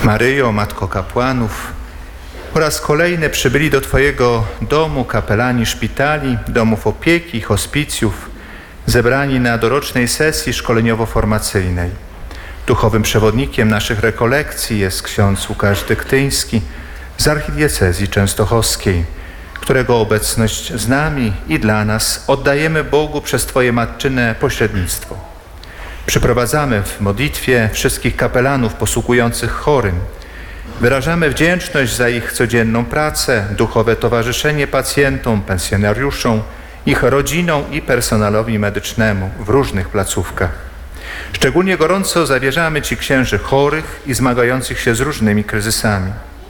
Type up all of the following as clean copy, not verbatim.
Maryjo, Matko kapłanów, po raz kolejny przybyli do Twojego domu kapelani szpitali, domów opieki, hospicjów, zebrani na dorocznej sesji szkoleniowo-formacyjnej. Duchowym przewodnikiem naszych rekolekcji jest ksiądz Łukasz Dyktyński z archidiecezji częstochowskiej, którego obecność z nami i dla nas oddajemy Bogu przez Twoje matczyne pośrednictwo. Przyprowadzamy w modlitwie wszystkich kapelanów posługujących chorym. Wyrażamy wdzięczność za ich codzienną pracę, duchowe towarzyszenie pacjentom, pensjonariuszom, ich rodzinom i personalowi medycznemu w różnych placówkach. Szczególnie gorąco zawierzamy Ci księży chorych i zmagających się z różnymi kryzysami.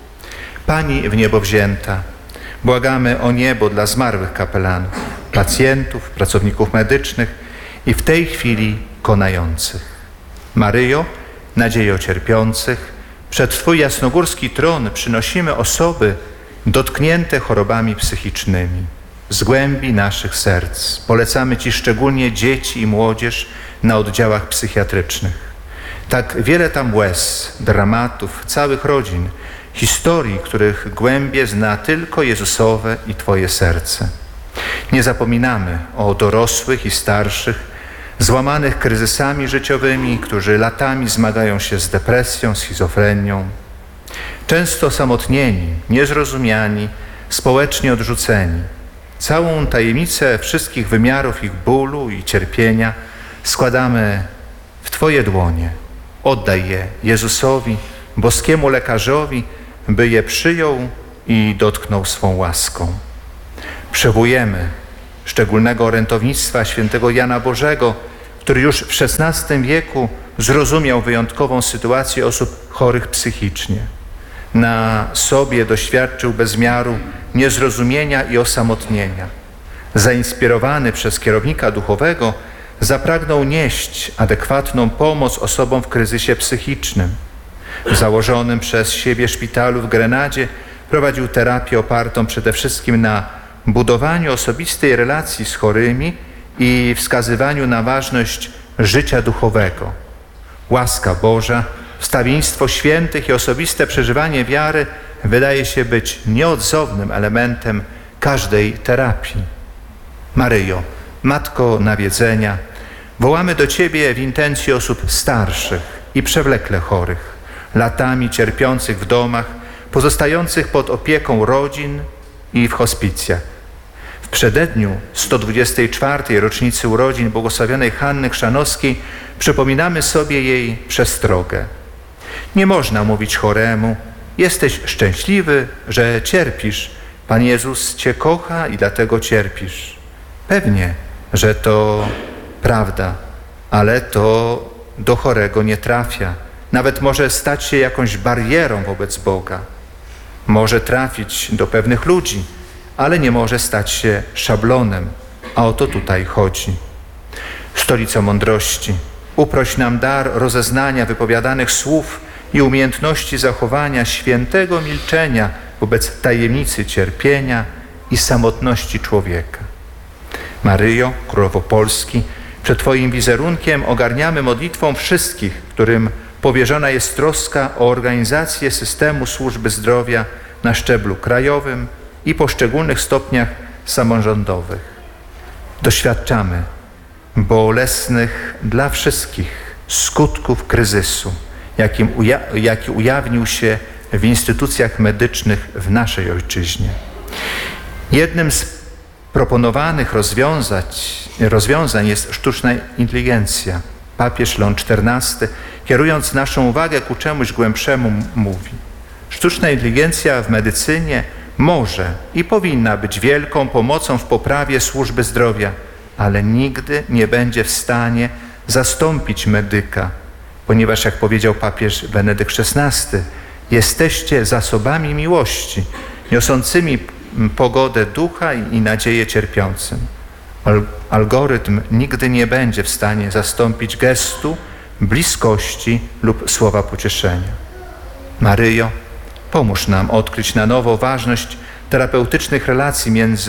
Pani w niebo wzięta, błagamy o niebo dla zmarłych kapelanów, pacjentów, pracowników medycznych i w tej chwili konających. Maryjo, nadziejo cierpiących, przed Twój jasnogórski tron przynosimy osoby dotknięte chorobami psychicznymi. Z głębi naszych serc polecamy Ci szczególnie dzieci i młodzież na oddziałach psychiatrycznych. Tak wiele tam łez, dramatów, całych rodzin, historii, których głębie zna tylko Jezusowe i Twoje serce. Nie zapominamy o dorosłych i starszych, złamanych kryzysami życiowymi, którzy latami zmagają się z depresją, schizofrenią. Często samotnieni, niezrozumiani, społecznie odrzuceni. Całą tajemnicę wszystkich wymiarów ich bólu i cierpienia składamy w Twoje dłonie. Oddaj je Jezusowi, boskiemu lekarzowi, by je przyjął i dotknął swą łaską. Przywołujemy szczególnego orętownictwa świętego Jana Bożego, który już w XVI wieku zrozumiał wyjątkową sytuację osób chorych psychicznie. Na sobie doświadczył bez miaru niezrozumienia i osamotnienia. Zainspirowany przez kierownika duchowego zapragnął nieść adekwatną pomoc osobom w kryzysie psychicznym. W założonym przez siebie szpitalu w Grenadzie prowadził terapię opartą przede wszystkim na budowaniu osobistej relacji z chorymi i wskazywaniu na ważność życia duchowego. Łaska Boża, wstawiennictwo świętych i osobiste przeżywanie wiary wydaje się być nieodzownym elementem każdej terapii. Maryjo, Matko nawiedzenia, wołamy do Ciebie w intencji osób starszych i przewlekle chorych, latami cierpiących w domach, pozostających pod opieką rodzin i w hospicjach. W przededniu 124. rocznicy urodzin błogosławionej Hanny Chrzanowskiej przypominamy sobie jej przestrogę. Nie można mówić choremu: jesteś szczęśliwy, że cierpisz. Pan Jezus Cię kocha i dlatego cierpisz. Pewnie, że to prawda, ale to do chorego nie trafia. Nawet może stać się jakąś barierą wobec Boga. Może trafić do pewnych ludzi, ale nie może stać się szablonem, a o to tutaj chodzi. Stolico mądrości, uproś nam dar rozeznania wypowiadanych słów i umiejętności zachowania świętego milczenia wobec tajemnicy cierpienia i samotności człowieka. Maryjo, Królowo Polski, przed Twoim wizerunkiem ogarniamy modlitwą wszystkich, którym powierzona jest troska o organizację systemu służby zdrowia na szczeblu krajowym i poszczególnych stopniach samorządowych. Doświadczamy bolesnych dla wszystkich skutków kryzysu, jaki ujawnił się w instytucjach medycznych w naszej ojczyźnie. Jednym z proponowanych rozwiązań jest sztuczna inteligencja. Papież Leon XIV, kierując naszą uwagę ku czemuś głębszemu, mówi: sztuczna inteligencja w medycynie może i powinna być wielką pomocą w poprawie służby zdrowia, ale nigdy nie będzie w stanie zastąpić medyka, ponieważ, jak powiedział papież Benedykt XVI, jesteście zasobami miłości, niosącymi pogodę ducha i nadzieję cierpiącym. Algorytm nigdy nie będzie w stanie zastąpić gestu, bliskości lub słowa pocieszenia. Maryjo, pomóż nam odkryć na nowo ważność terapeutycznych relacji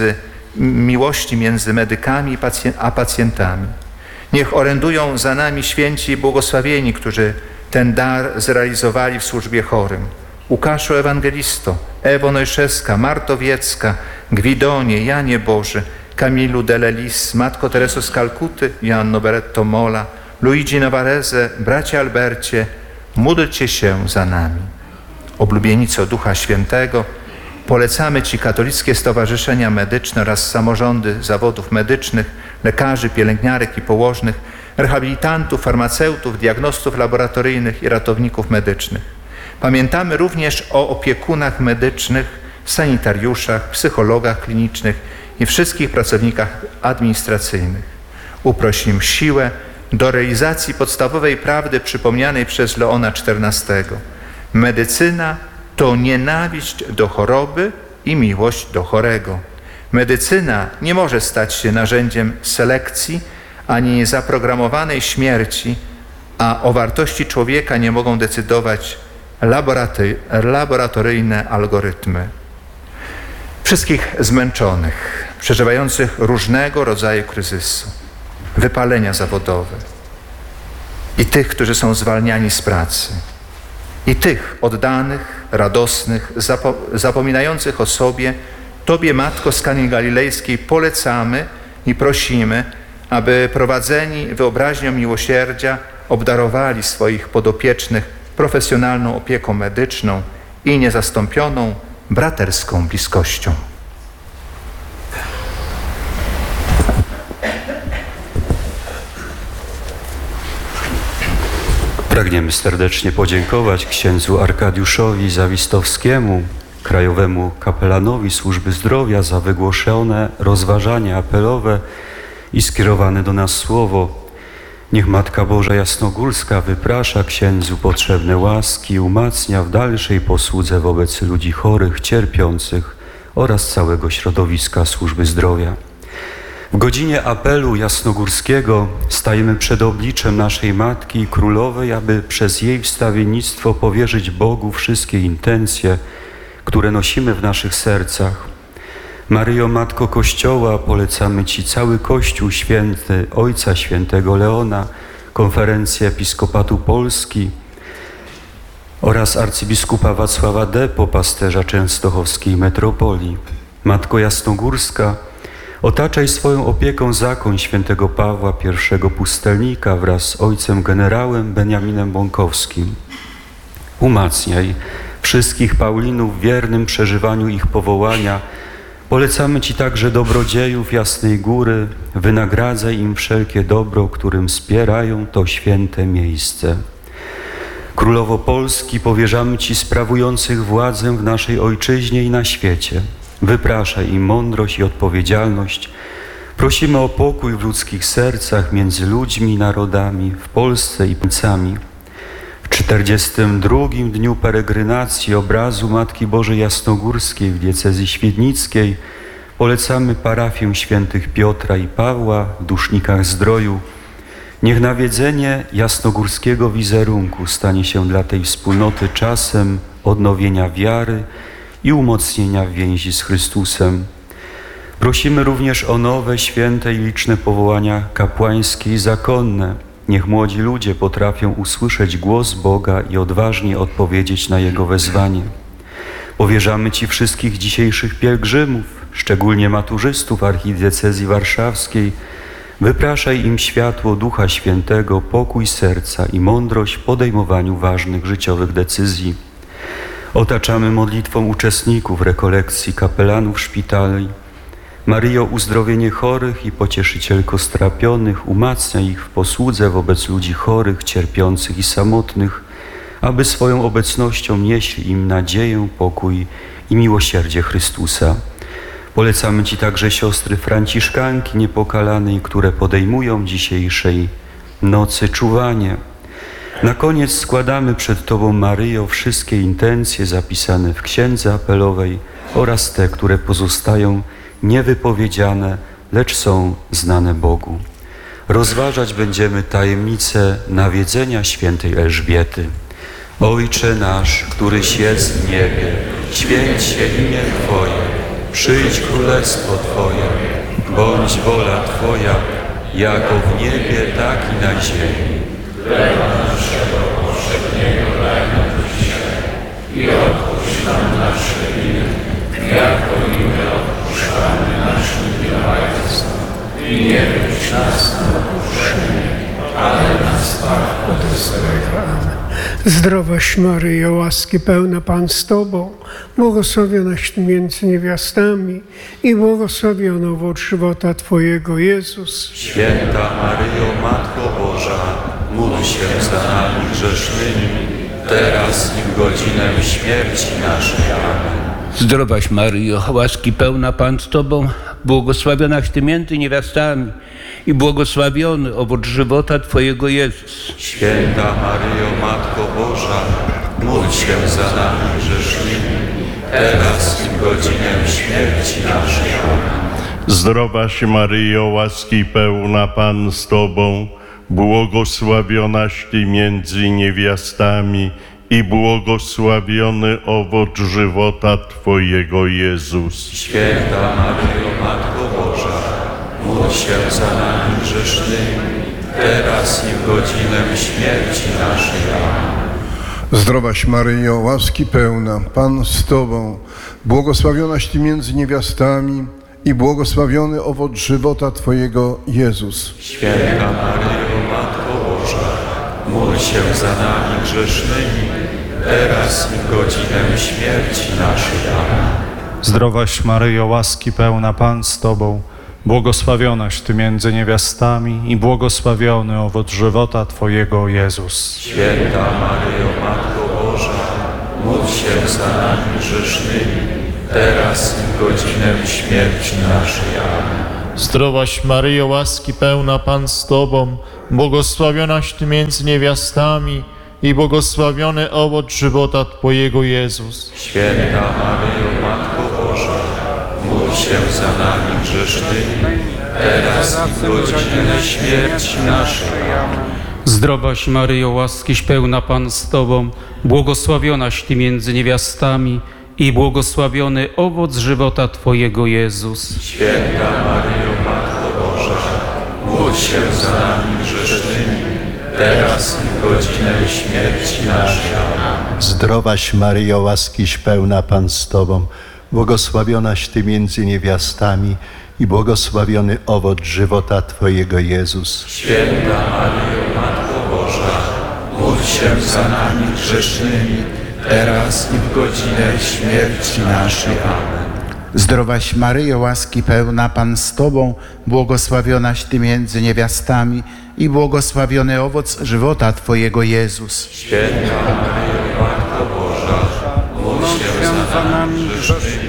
miłości między medykami a pacjentami. Niech orędują za nami święci i błogosławieni, którzy ten dar zrealizowali w służbie chorym. Łukaszu Ewangelisto, Ewo Nojszewska, Marto Wiecka, Gwidonie, Janie Boży, Kamilu Delelis, Matko Tereso z Kalkuty, Joanno Beretto Mola, Luigi Navarreze, bracie Albercie, módlcie się za nami. Oblubienico Ducha Świętego, polecamy Ci katolickie stowarzyszenia medyczne oraz samorządy zawodów medycznych, lekarzy, pielęgniarek i położnych, rehabilitantów, farmaceutów, diagnostów laboratoryjnych i ratowników medycznych. Pamiętamy również o opiekunach medycznych, sanitariuszach, psychologach klinicznych i wszystkich pracownikach administracyjnych. Uproś im siłę do realizacji podstawowej prawdy przypomnianej przez Leona XIV. Medycyna to nienawiść do choroby i miłość do chorego. Medycyna nie może stać się narzędziem selekcji ani zaprogramowanej śmierci, a o wartości człowieka nie mogą decydować laboratoryjne algorytmy. Wszystkich zmęczonych, przeżywających różnego rodzaju kryzysy, wypalenia zawodowe i tych, którzy są zwalniani z pracy, i tych oddanych, radosnych, zapominających o sobie, Tobie, Matko z Kani Galilejskiej, polecamy i prosimy, aby prowadzeni wyobraźnią miłosierdzia obdarowali swoich podopiecznych profesjonalną opieką medyczną i niezastąpioną braterską bliskością. Pragniemy serdecznie podziękować księdzu Arkadiuszowi Zawistowskiemu, krajowemu kapelanowi służby zdrowia, za wygłoszone rozważania apelowe i skierowane do nas słowo. Niech Matka Boża Jasnogórska wyprasza księdzu potrzebne łaski i umacnia w dalszej posłudze wobec ludzi chorych, cierpiących oraz całego środowiska służby zdrowia. W godzinie apelu jasnogórskiego stajemy przed obliczem naszej Matki i Królowej, aby przez jej wstawiennictwo powierzyć Bogu wszystkie intencje, które nosimy w naszych sercach. Maryjo, Matko Kościoła, polecamy Ci cały Kościół Święty, Ojca Świętego Leona, Konferencję Episkopatu Polski oraz arcybiskupa Wacława Depo, pasterza częstochowskiej metropolii. Matko Jasnogórska, otaczaj swoją opieką zakon świętego Pawła I Pustelnika wraz z ojcem generałem Beniaminem Bąkowskim. Umacniaj wszystkich Paulinów w wiernym przeżywaniu ich powołania. Polecamy Ci także dobrodziejów Jasnej Góry, wynagradzaj im wszelkie dobro, którym wspierają to święte miejsce. Królowo Polski, powierzamy Ci sprawujących władzę w naszej ojczyźnie i na świecie. Wypraszaj im mądrość i odpowiedzialność. Prosimy o pokój w ludzkich sercach, między ludźmi i narodami, w Polsce i Polcami. W 42. dniu peregrinacji obrazu Matki Bożej Jasnogórskiej w diecezji świdnickiej polecamy parafię świętych Piotra i Pawła w Dusznikach Zdroju. Niech nawiedzenie jasnogórskiego wizerunku stanie się dla tej wspólnoty czasem odnowienia wiary i umocnienia więzi z Chrystusem. Prosimy również o nowe, święte i liczne powołania kapłańskie i zakonne. Niech młodzi ludzie potrafią usłyszeć głos Boga i odważnie odpowiedzieć na Jego wezwanie. Powierzamy Ci wszystkich dzisiejszych pielgrzymów, szczególnie maturzystów archidiecezji warszawskiej. Wypraszaj im światło Ducha Świętego, pokój serca i mądrość w podejmowaniu ważnych życiowych decyzji. Otaczamy modlitwą uczestników rekolekcji kapelanów szpitali. Maryjo, uzdrowienie chorych i pocieszycielko strapionych, umacniaj ich w posłudze wobec ludzi chorych, cierpiących i samotnych, aby swoją obecnością nieśli im nadzieję, pokój i miłosierdzie Chrystusa. Polecamy Ci także siostry franciszkanki niepokalanej, które podejmują dzisiejszej nocy czuwanie. Na koniec składamy przed Tobą, Maryjo, wszystkie intencje zapisane w księdze apelowej oraz te, które pozostają niewypowiedziane, lecz są znane Bogu. Rozważać będziemy tajemnicę nawiedzenia świętej Elżbiety. Ojcze nasz, któryś jest w niebie, święć się imię Twoje, przyjdź królestwo Twoje, bądź wola Twoja, jako w niebie, tak i na ziemi. Chleba naszego Zdrowaś Maryjo, łaski pełna Pan z Tobą, błogosławionaś Ty między niewiastami i błogosławiony owoc żywota Twojego, Jezus. Święta Maryjo, Matko Boża, módl się za nami grzesznymi, teraz i w godzinę śmierci naszej. Amen. Zdrowaś Maryjo, łaski pełna Pan z Tobą, błogosławionaś Ty między niewiastami i błogosławiony owoc żywota Twojego, Jezus. Święta Maryjo, Matko Boża, módl się za nami grzesznymi, teraz i w godzinę śmierci naszej. Amen. Zdrowaś Maryjo, łaski pełna Pan z Tobą, błogosławionaś Ty między niewiastami i błogosławiony owoc żywota Twojego, Jezus. Święta Maryjo, Matko Boża, módl się za nami grzesznymi, teraz i w godzinę śmierci naszej. Amen. Zdrowaś Maryjo, łaski pełna, Pan z Tobą, błogosławionaś Ty między niewiastami i błogosławiony owoc żywota Twojego, Jezus. Święta Maryjo, Matko Boża, módl się za nami grzesznymi, teraz i w godzinę śmierci naszej. Amen. Zdrowaś Maryjo, łaski pełna Pan z Tobą, błogosławionaś Ty między niewiastami i błogosławiony owoc żywota Twojego, Jezus. Święta Maryjo, Matko Boża, módl się za nami grzesznymi, teraz i w godzinę śmierci naszej. Amen. Zdrowaś Maryjo, łaski pełna Pan z Tobą, błogosławionaś Ty między niewiastami i błogosławiony owoc żywota Twojego, Jezus. Święta Maryjo, Matko Boża, módl się za nami grzesznymi, teraz i w godzinę śmierci naszej. Amen. Zdrowaś Maryjo, łaskiś pełna Pan z Tobą, błogosławionaś Ty między niewiastami i błogosławiony owoc żywota Twojego, Jezus. Święta Maryjo, Matko Boża, módl się za nami grzesznymi, teraz i w godzinę śmierci naszej. Amen. Zdrowaś Maryjo, łaskiś pełna Pan z Tobą, błogosławionaś Ty między niewiastami i błogosławiony owoc żywota Twojego, Jezus. Święta Maryjo, Matko Boża, módl się za nami grzesznymi, teraz i w godzinę śmierci naszej. Amen. Zdrowaś Maryjo, łaski pełna Pan z Tobą, błogosławionaś Ty między niewiastami i błogosławiony owoc żywota Twojego, Jezus. Święta Maryjo, Matko Boża, módl się za nami grzesznymi,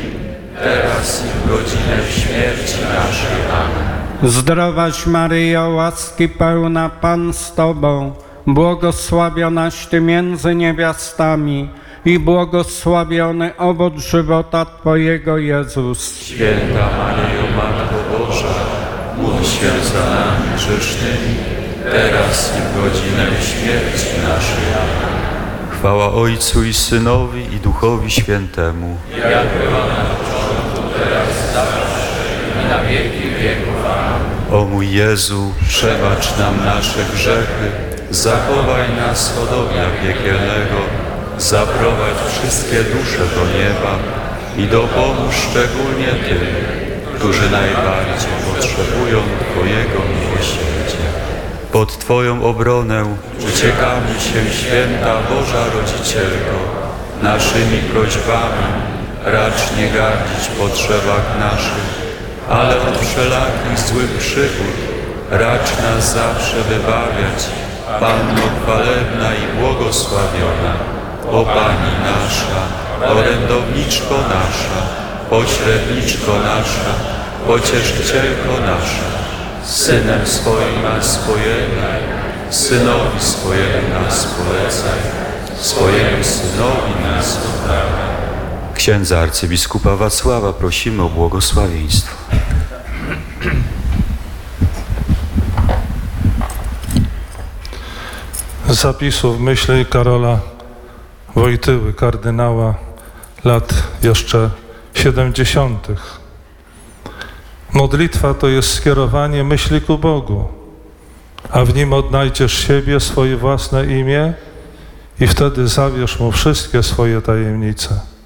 teraz i w godzinę śmierci naszej. Amen. Zdrowaś Maryjo, łaski pełna Pan z Tobą, błogosławionaś Ty między niewiastami i błogosławiony owoc żywota Twojego, Jezus. Święta Maryjo, Matko Boża, módl się za nami grzesznymi, teraz i w godzinę śmierci naszej. Amen. Chwała Ojcu i Synowi i Duchowi Świętemu. Jak była na początku, teraz zawsze i na wieki wieków. Amen. O mój Jezu, przebacz nam nasze grzechy, zachowaj nas w ognia piekielnego, zaprowadź wszystkie dusze do nieba i dopomóż szczególnie tym, którzy najbardziej potrzebują Twojego miłosierdzia. Pod Twoją obronę uciekamy się, Święta Boża Rodzicielko, naszymi prośbami racz nie gardzić w potrzebach naszych, ale od wszelakich złych przygód racz nas zawsze wybawiać, Panno chwalebna i błogosławiona, o Pani nasza, orędowniczko nasza, pośredniczko nasza, pocieszycielko nasza, Synem swoim nas pojednaj, Synowi swojemu nas polecaj, swojemu Synowi nas oddawaj. Księdza arcybiskupa Wacława prosimy o błogosławieństwo. Z zapisów myśli Karola Wojtyły, kardynała lat jeszcze 70. Modlitwa to jest skierowanie myśli ku Bogu, a w nim odnajdziesz siebie, swoje własne imię i wtedy zawierz Mu wszystkie swoje tajemnice.